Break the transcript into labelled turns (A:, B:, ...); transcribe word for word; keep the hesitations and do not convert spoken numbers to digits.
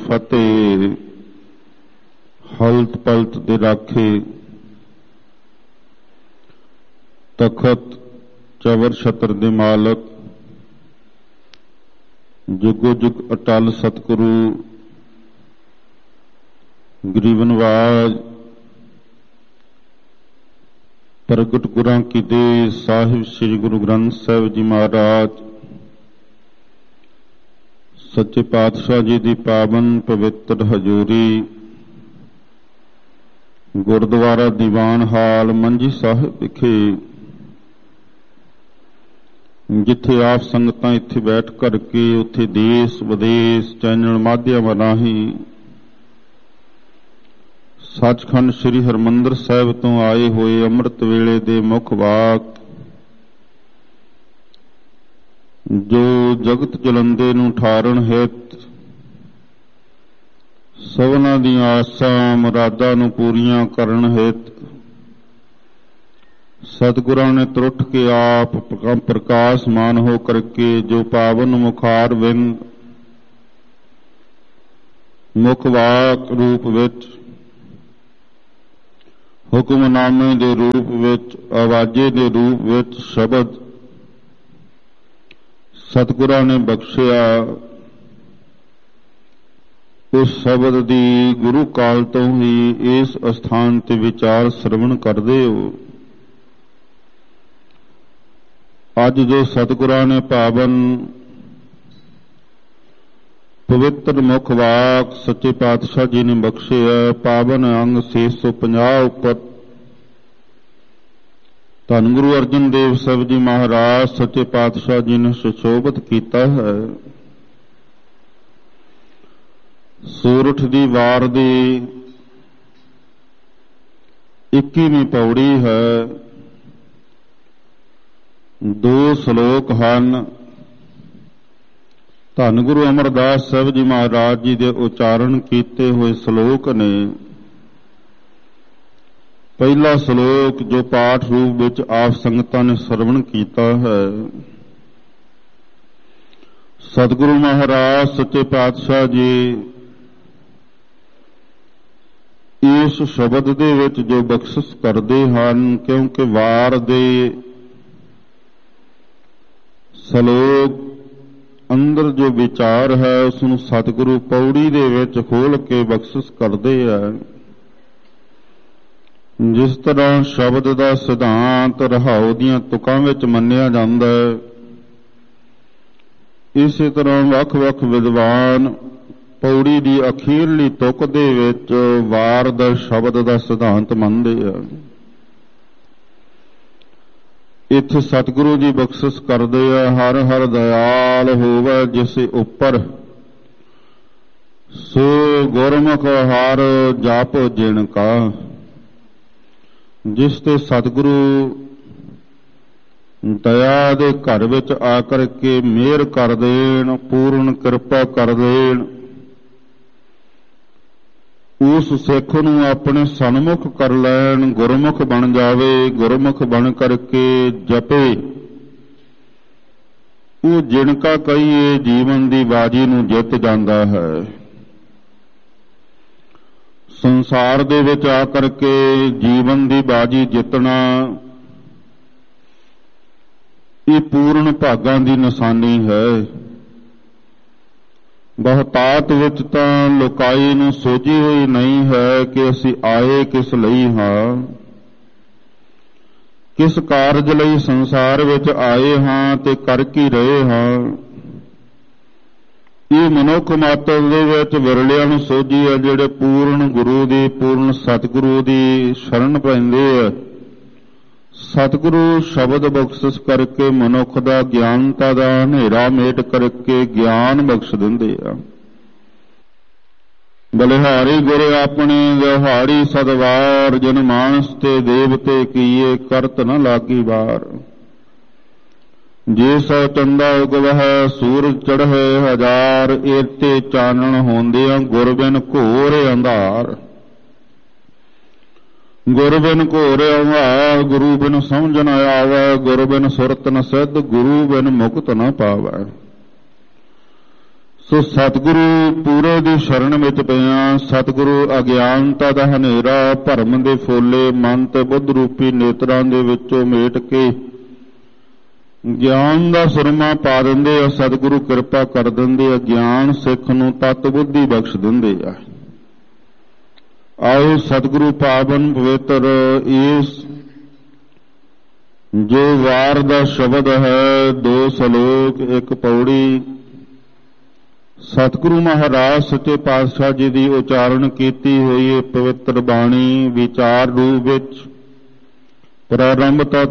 A: ਫਤਿਹ। ਹਲਤ ਪਲਤ ਦੇ ਰਾਖੇ, ਤਖਤ ਚਵਰ ਛਤਰ ਦੇ ਮਾਲਕ, ਜੁਗੋ ਜੁਗ ਅਟਲ ਸਤਿਗੁਰੂ ਗਰੀਬ ਨਵਾਜ ਪ੍ਰਗਟ ਗੁਰਾਂ ਕੀ ਦੇ ਸਾਹਿਬ ਸ੍ਰੀ ਗੁਰੂ ਗ੍ਰੰਥ ਸਾਹਿਬ ਜੀ ਮਹਾਰਾਜ, ਸੱਚੇ ਪਾਤਸ਼ਾਹ ਜੀ ਦੀ ਪਾਵਨ ਪਵਿੱਤਰ ਹਜ਼ੂਰੀ, ਗੁਰਦੁਆਰਾ ਦੀਵਾਨ ਹਾਲ ਮੰਜੀ ਸਾਹਿਬ ਵਿਖੇ, ਜਿੱਥੇ ਆਪ ਸੰਗਤਾਂ ਇੱਥੇ ਬੈਠ ਕਰਕੇ ਉੱਥੇ ਦੇਸ਼ ਵਿਦੇਸ਼ ਚੈਨਲ ਮਾਧਿਅਮਾਂ ਰਾਹੀਂ ਸੱਚਖੰਡ ਸ੍ਰੀ ਹਰਿਮੰਦਰ ਸਾਹਿਬ ਤੋਂ ਆਏ ਹੋਏ ਅੰਮ੍ਰਿਤ ਵੇਲੇ ਦੇ ਮੁੱਖ ਵਾਕ, ਜੋ ਜਗਤ ਜਲੰਦੇ ਨੂੰ ਠਾਰਨ ਹਿਤ, ਸਭਨਾਂ ਦੀਆਂ ਆਸਾਂ ਮੁਰਾਦਾਂ ਨੂੰ ਪੂਰੀਆਂ ਕਰਨ ਹਿਤ ਸਤਿਗੁਰਾਂ ਨੇ ਤਰੁੱਠ ਕੇ ਆਪ ਪ੍ਰਕਾਸ਼ਮਾਨ ਹੋ ਕਰਕੇ ਜੋ ਪਾਵਨ ਮੁਖਾਰ ਵਿੰਦ ਮੁੱਖ ਵਾਕ ਰੂਪ ਵਿੱਚ, ਹੁਕਮਨਾਮੇ ਦੇ ਰੂਪ ਵਿੱਚ, ਆਵਾਜ਼ੇ ਦੇ ਰੂਪ ਵਿੱਚ ਸ਼ਬਦ ਸਤਿਗੁਰਾਂ ਨੇ ਬਖਸ਼ਿਆ, ਉਸ ਸ਼ਬਦ ਦੀ ਗੁਰੂ ਕਾਲ ਤੋਂ ਹੀ ਇਸ ਅਸਥਾਨ ਤੇ ਵਿਚਾਰ ਸਰਵਣ ਕਰਦੇ ਹੋ। ਅੱਜ ਜੋ ਸਤਿਗੁਰਾਂ ਨੇ ਪਾਵਨ ਪਵਿੱਤਰ ਮੁੱਖ ਵਾਕ ਸੱਚੇ ਪਾਤਸ਼ਾਹ ਜੀ ਨੇ ਬਖਸ਼ਿਆ, ਪਾਵਨ ਅੰਗ ਛੇ ਸੌ ਪੰਜਾਹ ਉੱਪਰ ਧੰਨ ਗੁਰੂ ਅਰਜਨ ਦੇਵ ਸਾਹਿਬ ਜੀ ਮਹਾਰਾਜ ਸੱਚੇ ਪਾਤਸ਼ਾਹ ਜੀ ਨੇ ਸੁਸ਼ੋਭਿਤ ਕੀਤਾ ਹੈ। ਸੂਰਠ ਦੀ ਵਾਰ ਦੀ ਇੱਕੀਵੀਂ ਪੌੜੀ ਹੈ। ਦੋ ਸ਼ਲੋਕ ਹਨ। ਧੰਨ ਗੁਰੂ ਅਮਰਦਾਸ ਸਾਹਿਬ ਜੀ ਮਹਾਰਾਜ ਜੀ ਦੇ ਉਚਾਰਨ ਕੀਤੇ ਹੋਏ ਸ਼ਲੋਕ ਨੇ। ਪਹਿਲਾ ਸ਼ਲੋਕ ਜੋ ਪਾਠ ਰੂਪ ਵਿੱਚ ਆਪ ਸੰਗਤਾਂ ਨੇ ਸਰਵਣ ਕੀਤਾ ਹੈ, ਸਤਿਗੁਰੂ ਮਹਾਰਾਜ ਸੱਚੇ ਪਾਤਸ਼ਾਹ ਜੀ ਇਸ ਸ਼ਬਦ ਦੇ ਵਿੱਚ ਜੋ ਬਖਸ਼ਿਸ਼ ਕਰਦੇ ਹਨ, ਕਿਉਂਕਿ ਵਾਰ ਦੇ ਸ਼ਲੋਕ ਅੰਦਰ ਜੋ ਵਿਚਾਰ ਹੈ ਉਸ ਨੂੰ ਸਤਿਗੁਰੂ ਪੌੜੀ ਦੇ ਵਿੱਚ ਖੋਲ ਕੇ ਬਖਸ਼ਿਸ਼ ਕਰਦੇ ਹੈ। ਜਿਸ ਤਰ੍ਹਾਂ ਸ਼ਬਦ ਦਾ ਸਿਧਾਂਤ ਰਹਾਉ ਦੀਆਂ ਤੁਕਾਂ ਵਿੱਚ ਮੰਨਿਆ ਜਾਂਦਾ ਹੈ, ਇਸੇ ਤਰ੍ਹਾਂ ਵੱਖ-ਵੱਖ ਵਿਦਵਾਨ ਪੌੜੀ ਦੀ ਅਖੀਰਲੀ ਤੁਕ ਦੇ ਵਿੱਚ ਵਾਰ ਦਾ ਸ਼ਬਦ ਦਾ ਸਿਧਾਂਤ ਮੰਨਦੇ ਆ। ਇੱਥੇ ਸਤਿਗੁਰੂ ਜੀ ਬਖਸ਼ਿਸ਼ ਕਰਦੇ ਆ, ਹਰ ਹਰ ਦਇਆਲ ਹੋਵੇ ਜਿਸ ਉੱਪਰ, ਸੋ ਗੁਰਮੁਖ ਹਰ ਜਪ ਜਿਨ ਕਾ। ਜਿਸ ਤੇ ਸਤਿਗੁਰੂ ਦਇਆ ਦੇ ਘਰ ਵਿੱਚ ਆ ਕਰਕੇ ਮਿਹਰ ਕਰ ਦੇਣ, ਪੂਰਨ ਕਿਰਪਾ ਕਰ ਦੇਣ, ਉਸ ਸਿੱਖ ਨੂੰ ਆਪਣੇ ਸਨਮੁਖ ਕਰ ਲੈਣ, ਗੁਰਮੁਖ ਬਣ ਜਾਵੇ, ਗੁਰਮੁਖ ਬਣ ਕਰਕੇ ਜਪੇ, ਉਹ ਜਿਣਕਾ ਕਹੀਏ ਜੀਵਨ ਦੀ ਬਾਜੀ ਨੂੰ ਜਿੱਤ ਜਾਂਦਾ ਹੈ। ਸੰਸਾਰ ਦੇ ਵਿੱਚ ਆ ਕਰਕੇ ਜੀਵਨ ਦੀ ਬਾਜੀ ਜਿੱਤਣਾ ਇਹ ਪੂਰਨ ਭਾਗਾਂ ਦੀ ਨਿਸ਼ਾਨੀ ਹੈ। ਬਹੁਤਾਤ ਵਿੱਚ ਤਾਂ ਲੋਕਾਈ ਨੂੰ ਸੋਝੀ ਹੋਈ ਨਹੀਂ ਹੈ ਕਿ ਅਸੀਂ ਆਏ ਕਿਸ ਲਈ ਹਾਂ, ਕਿਸ ਕਾਰਜ ਲਈ ਸੰਸਾਰ ਵਿੱਚ ਆਏ ਹਾਂ ਤੇ ਕਰ ਕੀ ਰਹੇ ਹਾਂ। ਇਹ ਮਨੁੱਖ ਮਾਤਰ ਦੇ ਵਿੱਚ ਵਿਰਲਿਆਂ ਨੂੰ ਸੋਝੀ ਹੈ ਜਿਹੜੇ ਪੂਰਨ ਗੁਰੂ ਦੀ, ਪੂਰਨ ਸਤਿਗੁਰੂ ਦੀ ਸ਼ਰਨ ਪੈਂਦੇ ਆ। ਸਤਿਗੁਰੂ ਸ਼ਬਦ ਬਖਸ਼ਿਸ਼ ਕਰਕੇ ਮਨੁੱਖ ਦਾ ਗਿਆਨਤਾ ਦਾ ਹਨੇਰਾ ਮੇਟ ਕਰਕੇ ਗਿਆਨ ਬਖਸ਼ ਦਿੰਦੇ ਆ। ਬਲਿਹਾਰੀ ਗੁਰ ਆਪਣੇ ਦਿਹਾੜੀ ਸਦਵਾਰ, ਜਨ ਮਾਨਸ ਤੇ ਦੇਵਤੇ ਕੀਏ ਕਰਤ ਨ ਲਾਗੀ ਵਾਰ। ਜੇ ਸੋ ਚੰਦਾ ਉਗਵਹਿ ਸੂਰਜ ਚੜ੍ਹੇ ਹਜ਼ਾਰ, ਏਤੇ ਚਾਨਣ ਹੁੰਦਿਆਂ ਗੁਰ ਬਿਨ ਘੋਰ ਅੰਧਾਰ। ਗੁਰ ਬਿਨ ਘੋਰ ਅੰਧਾਰ, ਗੁਰੂ ਬਿਨ ਸਮਝ ਨ ਆਵੈ, ਗੁਰ ਬਿਨ ਸੁਰਤ ਨ ਸਿੱਧ, ਗੁਰੂ ਬਿਨ ਮੁਕਤ ਨ ਪਾਵੈ। ਸੋ ਸਤਿਗੁਰੂ ਪੂਰੇ ਦੀ ਸ਼ਰਨ ਵਿੱਚ ਪਿਆ। ਸਤਿਗੁਰੂ ਅਗਿਆਨਤਾ ਦਾ ਹਨੇਰਾ ਭਰਮ ਦੇ ਫੋਲੇ ਮਨ ਤੇ ਬੁੱਧ ਰੂਪੀ ਨੇਤਰਾਂ ਦੇ ਵਿੱਚੋਂ ਮੇਟ ਕੇ ਗਿਆਨ ਦਾ ਸੁਰਮਾ ਪਾ ਦਿੰਦੇ ਆ। ਸਤਿਗੁਰੂ ਕਿਰਪਾ ਕਰ ਦਿੰਦੇ ਆ। ਗਿਆਨ ਸਿੱਖ ਨੂੰ ਤਤ ਬੁੱਧੀ ਬਖਸ਼ ਦਿੰਦੇ ਆ। ਆਓ ਸਤਿਗੁਰੂ ਪਾਵਨ ਪਵਿੱਤਰ ਇਸ ਜੋ ਵਾਰ ਦਾ ਸ਼ਬਦ ਹੈ, ਦੋ ਸਲੋਕ ਇੱਕ ਪੌੜੀ, ਸਤਿਗੁਰੂ ਮਹਾਰਾਜ ਸੱਚੇ ਪਾਤਸ਼ਾਹ ਜੀ ਦੀ ਉਚਾਰਨ ਕੀਤੀ ਹੋਈ ਪਵਿੱਤਰ ਬਾਣੀ ਵਿਚਾਰ ਰੂਪ ਵਿੱਚ ਪ੍ਰਾਰੰਭ ਤੋਂ